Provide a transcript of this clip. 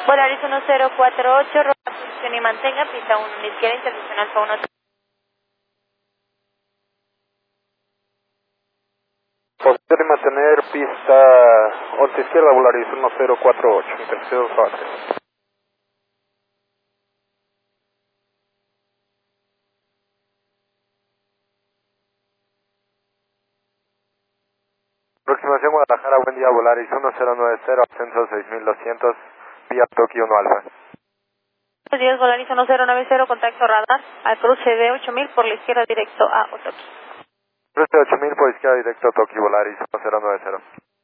Volaris 1048, ropa posición y mantenga, pista 1 en la izquierda, intersección Alfa 1. Posición y mantener, pista 11 izquierda, Volaris 1048, intersección Alfa. Aproximación Guadalajara, buen día, Volaris 1090, ascenso 6200, vía Tokio 1 Alfa. Buenos días, Volaris 1090, contacto radar, al cruce de 8000 por la izquierda directo a Otoki. Cruce 8000 por izquierda directo a Tokio, Volaris 1090.